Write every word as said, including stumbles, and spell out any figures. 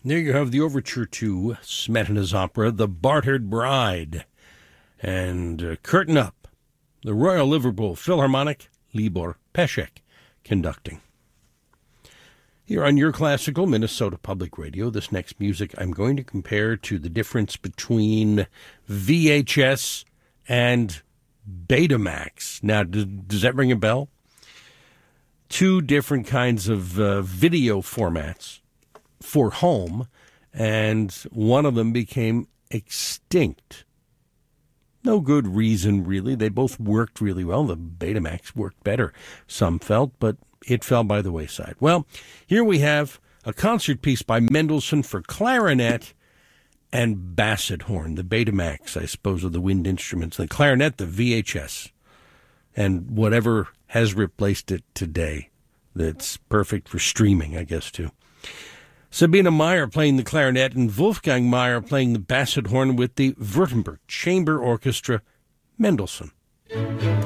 There you have the overture to Smetana's opera, The Bartered Bride. And uh, curtain up, the Royal Liverpool Philharmonic, Libor Pesek conducting. Here on Your Classical Minnesota Public Radio, this next music I'm going to compare to the difference between V H S and Betamax. Now, does, does that ring a bell? Two different kinds of uh, video formats for home, and one of them became extinct. No good reason, really. They both worked really well. The Betamax worked better, some felt, but it fell by the wayside. Well, here we have a concert piece by Mendelssohn for clarinet and basset horn. The Betamax, I suppose, are the wind instruments. The clarinet, the V H S, and whatever has replaced it today. That's perfect for streaming, I guess, too. Sabine Meyer playing the clarinet and Wolfgang Meyer playing the basset horn with the Württemberg Chamber Orchestra, Mendelssohn.